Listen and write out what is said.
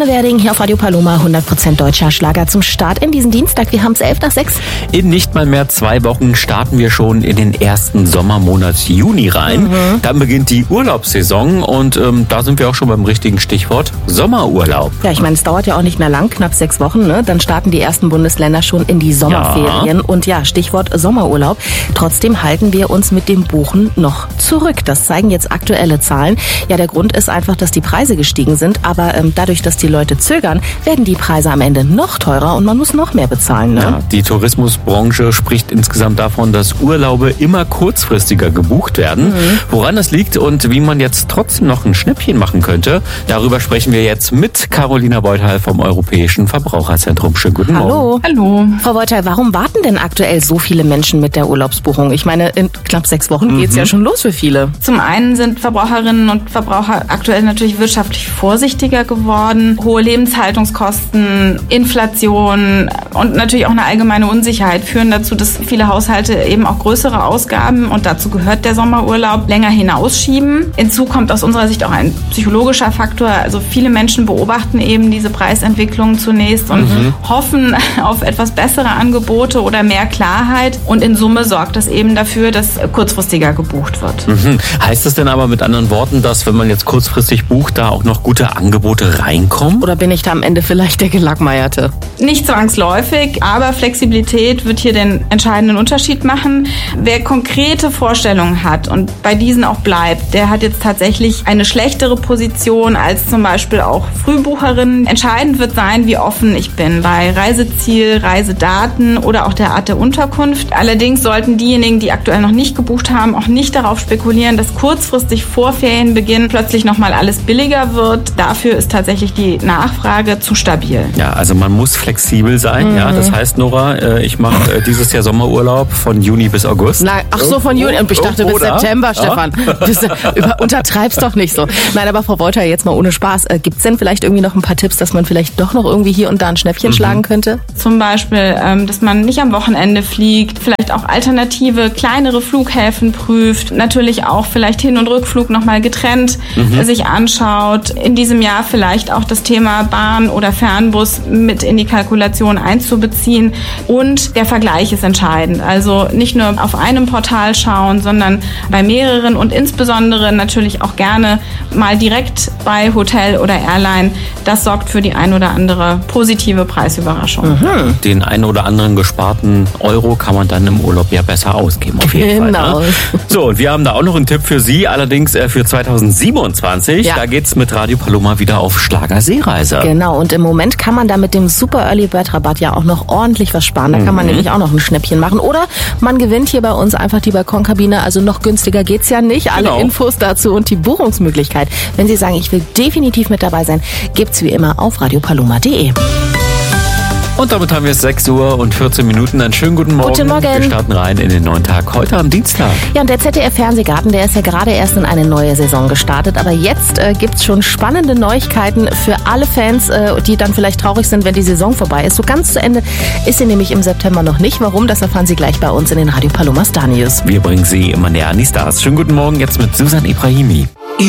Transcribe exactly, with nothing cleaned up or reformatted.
Susanne Werding hier auf Radio Paloma, hundert Prozent deutscher Schlager zum Start in diesen Dienstag. Wir haben es elf nach sechs. In nicht mal mehr zwei Wochen starten wir schon in den ersten Sommermonat Juni rein. Mhm. Dann beginnt die Urlaubssaison und ähm, da sind wir auch schon beim richtigen Stichwort Sommerurlaub. Ja, ich meine, es dauert ja auch nicht mehr lang, knapp sechs Wochen. Ne? Dann starten die ersten Bundesländer schon in die Sommerferien. Ja. Und ja, Stichwort Sommerurlaub. Trotzdem halten wir uns mit dem Buchen noch zurück. Das zeigen jetzt aktuelle Zahlen. Ja, der Grund ist einfach, dass die Preise gestiegen sind. Aber ähm, dadurch, dass die Leute zögern, werden die Preise am Ende noch teurer und man muss noch mehr bezahlen. Ne? Ja, die Tourismusbranche spricht insgesamt davon, dass Urlaube immer kurzfristiger gebucht werden. Mhm. Woran das liegt und wie man jetzt trotzdem noch ein Schnäppchen machen könnte, darüber sprechen wir jetzt mit Carolina Beuthal vom Europäischen Verbraucherzentrum. Schönen guten Hallo. Morgen. Hallo. Frau Beuthal, warum warten denn aktuell so viele Menschen mit der Urlaubsbuchung? Ich meine, in knapp sechs Wochen geht's mhm. ja schon los für viele. Zum einen sind Verbraucherinnen und Verbraucher aktuell natürlich wirtschaftlich vorsichtiger geworden. Hohe Lebenshaltungskosten, Inflation und natürlich auch eine allgemeine Unsicherheit führen dazu, dass viele Haushalte eben auch größere Ausgaben, und dazu gehört der Sommerurlaub, länger hinausschieben. Hinzu kommt aus unserer Sicht auch ein psychologischer Faktor. Also viele Menschen beobachten eben diese Preisentwicklung zunächst und mhm. hoffen auf etwas bessere Angebote oder mehr Klarheit. Und in Summe sorgt das eben dafür, dass kurzfristiger gebucht wird. Mhm. Heißt das denn aber mit anderen Worten, dass wenn man jetzt kurzfristig bucht, da auch noch gute Angebote reinkommen? Oder bin ich da am Ende vielleicht der Gelackmeierte? Nicht zwangsläufig, aber Flexibilität wird hier den entscheidenden Unterschied machen. Wer konkrete Vorstellungen hat und bei diesen auch bleibt, der hat jetzt tatsächlich eine schlechtere Position als zum Beispiel auch Frühbucherinnen. Entscheidend wird sein, wie offen ich bin bei Reiseziel, Reisedaten oder auch der Art der Unterkunft. Allerdings sollten diejenigen, die aktuell noch nicht gebucht haben, auch nicht darauf spekulieren, dass kurzfristig vor Ferienbeginn plötzlich nochmal alles billiger wird. Dafür ist tatsächlich die Nachfrage zu stabil. Ja, also man muss flexibel sein. Mhm. Ja, das heißt, Nora, ich mache dieses Jahr Sommerurlaub von Juni bis August. Na, ach so, von Juni. Und ich dachte bis September, Stefan. Ja. Du untertreibst doch nicht so. Nein, aber Frau Beuthal, jetzt mal ohne Spaß. Gibt es denn vielleicht irgendwie noch ein paar Tipps, dass man vielleicht doch noch irgendwie hier und da ein Schnäppchen mhm. schlagen könnte? Zum Beispiel, dass man nicht am Wochenende fliegt, vielleicht auch alternative, kleinere Flughäfen prüft, natürlich auch vielleicht Hin- und Rückflug nochmal getrennt mhm. sich anschaut. In diesem Jahr vielleicht auch das Thema Bahn oder Fernbus mit in die Kalkulation einzubeziehen. Und der Vergleich ist entscheidend. Also nicht nur auf einem Portal schauen, sondern bei mehreren und insbesondere natürlich auch gerne mal direkt bei Hotel oder Airline. Das sorgt für die ein oder andere positive Preisüberraschung. Mhm. Den ein oder anderen gesparten Euro kann man dann im Urlaub ja besser ausgeben. Auf jeden genau. Fall, ne? So, und wir haben da auch noch einen Tipp für Sie, allerdings äh, für zweitausendsiebenundzwanzig. Ja. Da geht's mit Radio Paloma wieder auf Schlager-Seereise. Genau, und im Moment kann man da mit dem Super Early Bird Rabatt ja auch noch ordentlich was sparen. Da kann man mhm. nämlich auch noch ein Schnäppchen machen. Oder man gewinnt hier bei uns einfach die Balkonkabine. Also noch günstiger geht's ja nicht. Alle genau. Infos dazu und die Buchungsmöglichkeit, wenn Sie sagen, ich will definitiv mit dabei sein, gibt's wie immer auf radio paloma punkt de. Und damit haben wir es sechs Uhr und vierzehn Minuten. Einen schönen guten Morgen. Guten Morgen. Wir starten rein in den neuen Tag, heute am Dienstag. Ja, und der Z D F-Fernsehgarten, der ist ja gerade erst in eine neue Saison gestartet. Aber jetzt äh, gibt's schon spannende Neuigkeiten für alle Fans, äh, die dann vielleicht traurig sind, wenn die Saison vorbei ist. So ganz zu Ende ist sie nämlich im September noch nicht. Warum, das erfahren Sie gleich bei uns in den Radio Paloma Star News. Wir bringen Sie immer näher an die Stars. Schönen guten Morgen jetzt mit Susan Ibrahimi.